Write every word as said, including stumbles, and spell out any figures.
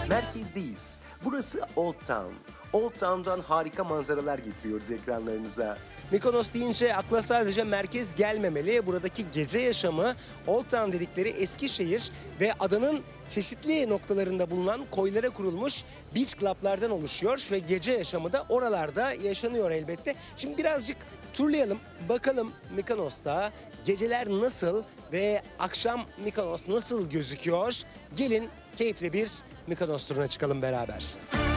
Merkezdeyiz. Burası Old Town. Old Town'dan harika manzaralar getiriyoruz ekranlarınıza. Mykonos deyince akla sadece merkez gelmemeli. Buradaki gece yaşamı, Old Town dedikleri eski şehir ve adanın çeşitli noktalarında bulunan koylara kurulmuş beach club'lardan oluşuyor ve gece yaşamı da oralarda yaşanıyor elbette. Şimdi birazcık turlayalım, bakalım Mykonos'ta geceler nasıl ve akşam Mykonos nasıl gözüküyor? Gelin keyifli bir Mykonos turuna çıkalım beraber.